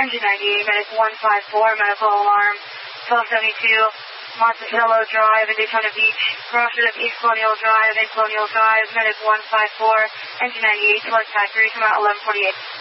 Engine 98, Medic 154, medical alarm, 1272, Monticello Drive in Daytona Beach, Crossroads of East Colonial Drive and Colonial Drive, Medic 154, Engine 98, select factory, come out 1148.